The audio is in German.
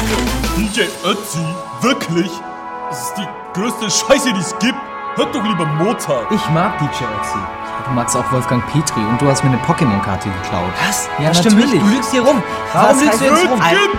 DJ Ötzi? Wirklich? Das ist die größte Scheiße, die es gibt. Hört doch lieber Mozart. Ich mag DJ Ötzi. Du magst auch Wolfgang Petri und du hast mir eine Pokémon-Karte geklaut. Was? Ja, das stimmt nicht. natürlich. Du lügst hier rum. Was Warum lügst heißt du jetzt rum? Gib